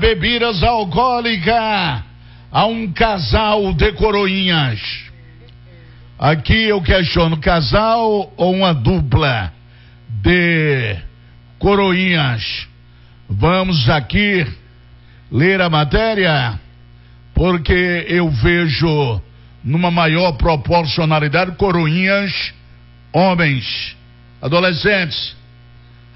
bebidas alcoólicas a um casal de coroinhas. Aqui eu questiono, casal ou uma dupla de coroinhas? Vamos aqui ler a matéria, porque eu vejo numa maior proporcionalidade coroinhas homens, adolescentes.